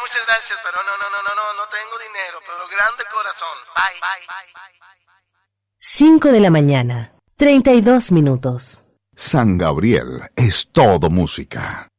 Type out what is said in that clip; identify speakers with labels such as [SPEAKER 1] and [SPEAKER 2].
[SPEAKER 1] muchas gracias, pero no tengo dinero, pero grande corazón. Bye.
[SPEAKER 2] 5 de la mañana, 32 minutos.
[SPEAKER 3] San Gabriel es todo música.